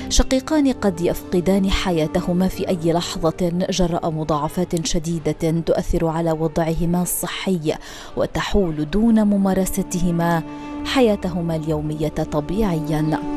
شقيقان قد يفقدان حياتهما في أي لحظة جراء مضاعفات شديدة تؤثر على وضعهما الصحي وتحول دون ممارستهما حياتهما اليومية طبيعيا.